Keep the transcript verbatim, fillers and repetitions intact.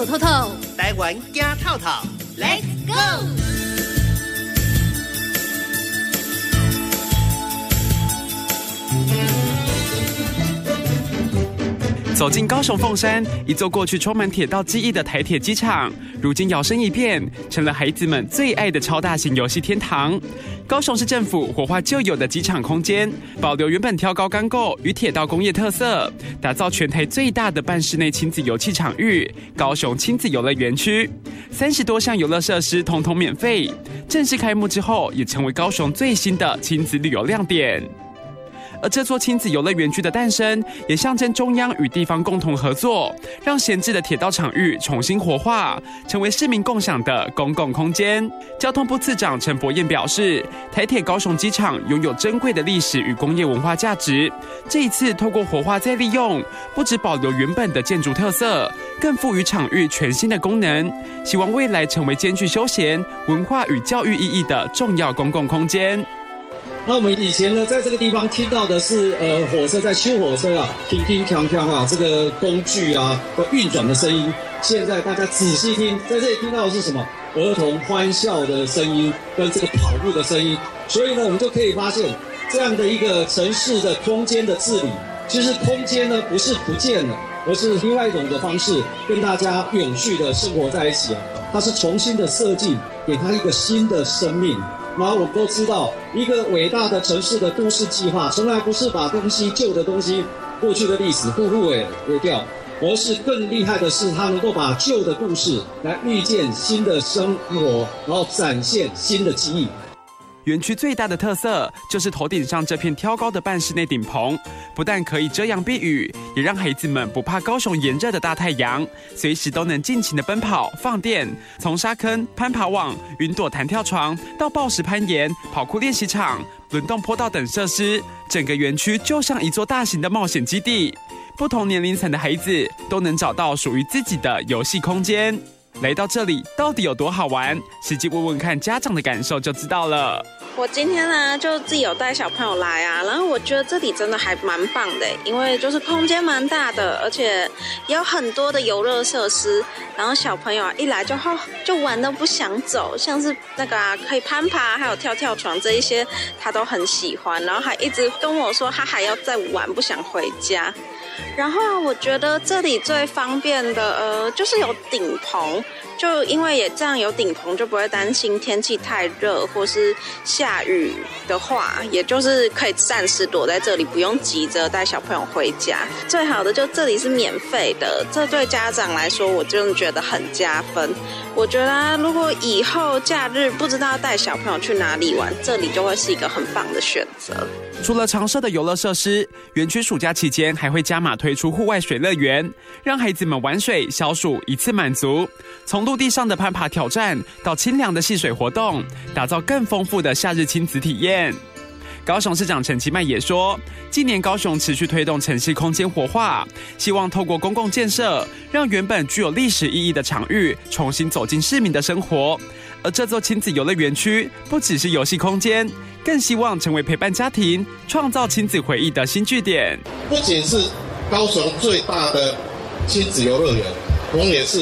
走透透， 台湾行透透 ，Let's go！ 走进高雄凤山，一座过去充满铁道记忆的台铁机场，如今摇身一变，成了孩子们最爱的超大型游戏天堂。高雄市政府活化旧有的机场空间，保留原本挑高钢构与铁道工业特色，打造全台最大的半室内亲子游憩场域——高雄亲子游乐园区。三十多项游乐设施统统免费，正式开幕之后，也成为高雄最新的亲子旅游亮点。而这座亲子游乐园区的诞生，也象征中央与地方共同合作，让闲置的铁道场域重新活化，成为市民共享的公共空间。交通部次长陈柏彦表示，台铁高雄机场拥有珍贵的历史与工业文化价值，这一次透过活化再利用，不只保留原本的建筑特色，更赋予场域全新的功能，希望未来成为兼具休闲、文化与教育意义的重要公共空间。 那我们以前呢，在这个地方听到的是，呃，火车在修火车啊，叮叮锵锵啊，这个工具啊的运转的声音。现在大家仔细听，在这里听到的是什么？儿童欢笑的声音跟这个跑步的声音。所以呢，我们就可以发现，这样的一个城市的空间的治理，其实空间呢不是不见了，而是另外一种的方式跟大家永续的生活在一起啊。它是重新的设计，给它一个新的生命。然后我们都知道，一个伟大的城市的都市计划，从来不是把东西旧的东西、过去的历史呼呼尾丢掉，而是更厉害的是，它能够把旧的故事来预见新的生活，然后展现新的记忆。 园区最大的特色就是头顶上这片挑高的半室内顶棚，不但可以遮阳避雨，也让孩子们不怕高雄炎热的大太阳，随时都能尽情的奔跑放电。从沙坑、攀爬网、云朵弹跳床到抱石攀岩、跑酷练习场、轮动坡道等设施，整个园区就像一座大型的冒险基地，不同年龄层的孩子都能找到属于自己的游戏空间。来到这里到底有多好玩？实际问问看家长的感受就知道了。 我今天呢就自己有带小朋友来啊，然后我觉得这里真的还蛮棒的，因为就是空间蛮大的，而且也有很多的游乐设施，然后小朋友啊一来就哦就玩都不想走，像是那个啊可以攀爬，还有跳跳床这一些他都很喜欢，然后还一直跟我说他还要再玩，不想回家。然后啊，我觉得这里最方便的，呃，就是有顶棚，就因为也这样有顶棚，就不会担心天气太热或是下雨的话，也就是可以暂时躲在这里，不用急着带小朋友回家。最好的就这里是免费的，这对家长来说，我真的觉得很加分。我觉得啊，如果以后假日不知道带小朋友去哪里玩，这里就会是一个很棒的选择。 除了常设的游乐设施，园区暑假期间还会加码推出户外水乐园，让孩子们玩水消暑一次满足。从陆地上的攀爬挑战到清凉的戏水活动，打造更丰富的夏日亲子体验。高雄市长陈其迈也说，今年高雄持续推动城市空间活化，希望透过公共建设，让原本具有历史意义的场域重新走进市民的生活。而这座亲子游乐园区不只是游戏空间，更希望成为陪伴家庭、创造亲子回忆的新据点。 不仅是高雄最大的亲子游乐园，同也是